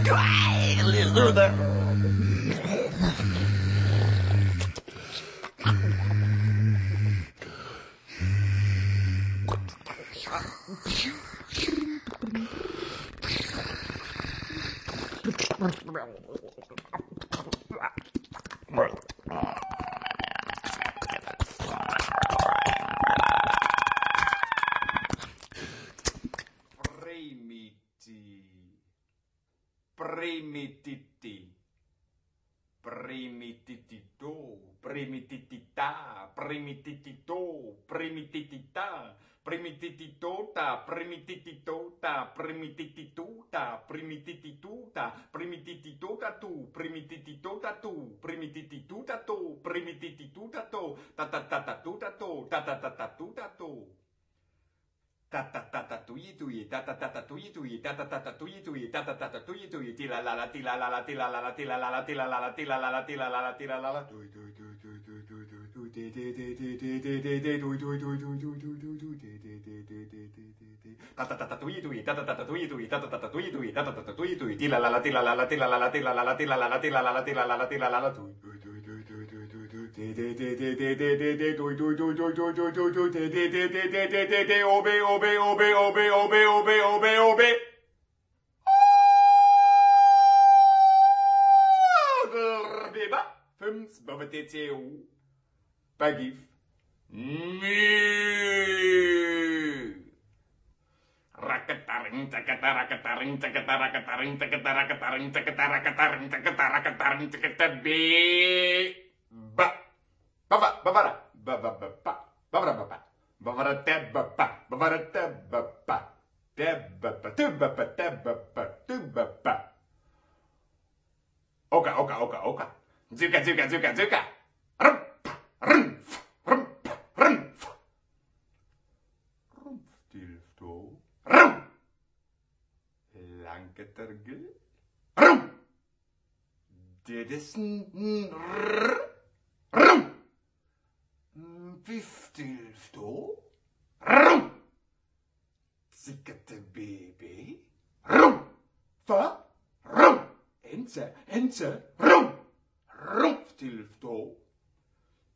Primititi. Primititito. Primititita. Primititito. Primititita. Primitititota. Primitititota. Primititituta. Primititituta. Primitititota tu. Primitititota tu. Primititituta tu. Primititituta tu. Tatatatuta tu. Tatatatuta tu. Tatatatatui, tatatatatui, tatatatatui, tatatatatui, tila la la tila la la tila la la tila la la tila la la tila la la tila la la tila la la tatatatatui, tatatatatui, tatatatatui, tatatatatui, tila la la tila la la tila la la tila la la tila la la tila la la tila la la tila la la Bagif. Rakataring takatarakataring takatarakataring takatarakataring takatarakataring takatarakataring takatabe. Ba. Baba. Babara. Baba. Babara. Baba. Babara tebba. Babara tebba. Tebba. Tebba. Tebba. Tebba. Oka. Zuka. Lanketerge. Dit is Viftilsto. Zikkete baby. Va. Ense. Viftilsto.